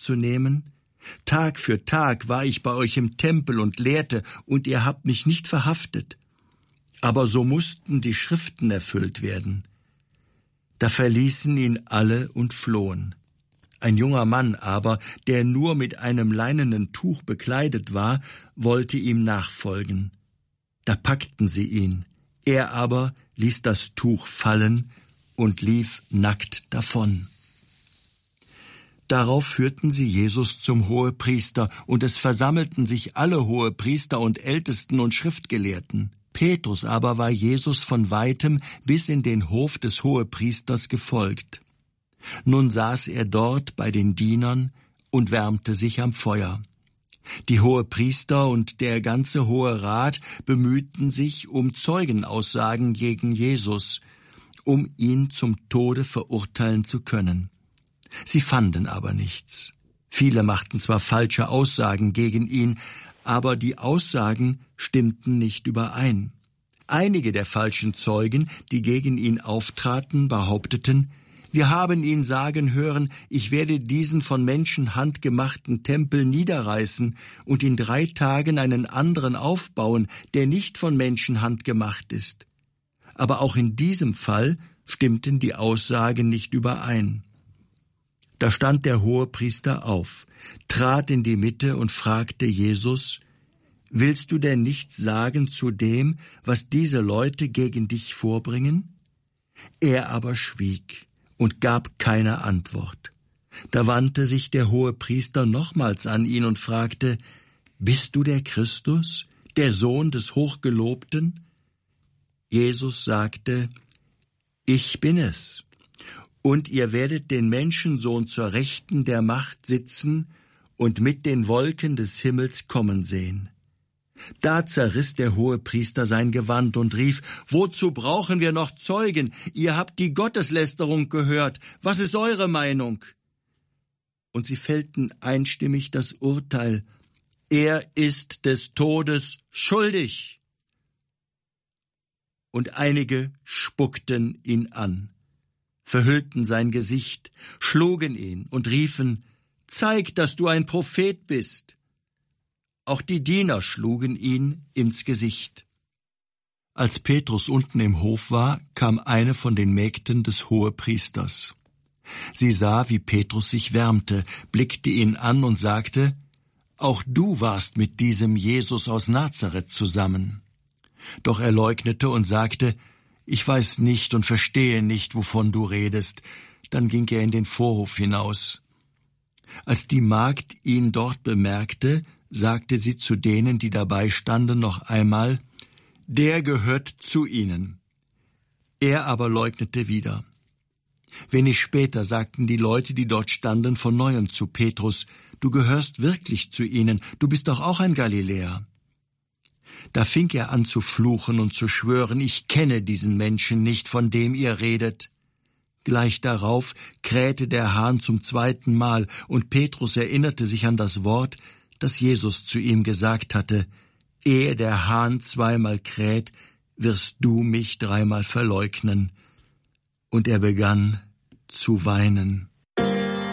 zu nehmen? Tag für Tag war ich bei euch im Tempel und lehrte, und ihr habt mich nicht verhaftet. Aber so mussten die Schriften erfüllt werden. Da verließen ihn alle und flohen. Ein junger Mann aber, der nur mit einem leinenen Tuch bekleidet war, wollte ihm nachfolgen. Da packten sie ihn. Er aber ließ das Tuch fallen und lief nackt davon. Darauf führten sie Jesus zum Hohepriester, und es versammelten sich alle Hohepriester und Ältesten und Schriftgelehrten. Petrus aber war Jesus von weitem bis in den Hof des Hohepriesters gefolgt. Nun saß er dort bei den Dienern und wärmte sich am Feuer. Die Hohepriester und der ganze Hohe Rat bemühten sich um Zeugenaussagen gegen Jesus, um ihn zum Tode verurteilen zu können. Sie fanden aber nichts. Viele machten zwar falsche Aussagen gegen ihn, aber die Aussagen stimmten nicht überein. Einige der falschen Zeugen, die gegen ihn auftraten, behaupteten: Wir haben ihn sagen hören, ich werde diesen von Menschenhand gemachten Tempel niederreißen und in 3 Tagen einen anderen aufbauen, der nicht von Menschenhand gemacht ist. Aber auch in diesem Fall stimmten die Aussagen nicht überein. Da stand der Hohepriester auf, trat in die Mitte und fragte Jesus: Willst du denn nichts sagen zu dem, was diese Leute gegen dich vorbringen? Er aber schwieg und gab keine Antwort. Da wandte sich der Hohepriester nochmals an ihn und fragte: Bist du der Christus, der Sohn des Hochgelobten? Jesus sagte: Ich bin es. Und ihr werdet den Menschensohn zur Rechten der Macht sitzen und mit den Wolken des Himmels kommen sehen. Da zerriss der Hohepriester sein Gewand und rief: Wozu brauchen wir noch Zeugen? Ihr habt die Gotteslästerung gehört. Was ist eure Meinung? Und sie fällten einstimmig das Urteil: Er ist des Todes schuldig. Und einige spuckten ihn an, verhüllten sein Gesicht, schlugen ihn und riefen: Zeig, dass du ein Prophet bist. Auch die Diener schlugen ihn ins Gesicht. Als Petrus unten im Hof war, kam eine von den Mägden des Hohepriesters. Sie sah, wie Petrus sich wärmte, blickte ihn an und sagte: Auch du warst mit diesem Jesus aus Nazareth zusammen. Doch er leugnete und sagte: Ich weiß nicht und verstehe nicht, wovon du redest. Dann ging er in den Vorhof hinaus. Als die Magd ihn dort bemerkte, sagte sie zu denen, die dabei standen, noch einmal: Der gehört zu ihnen. Er aber leugnete wieder. Wenig später sagten die Leute, die dort standen, von neuem zu Petrus: Du gehörst wirklich zu ihnen, du bist doch auch ein Galiläer. Da fing er an zu fluchen und zu schwören: Ich kenne diesen Menschen nicht, von dem ihr redet. Gleich darauf krähte der Hahn zum 2. Mal, und Petrus erinnerte sich an das Wort, das Jesus zu ihm gesagt hatte: Ehe der Hahn 2-mal kräht, wirst du mich 3-mal verleugnen. Und er begann zu weinen.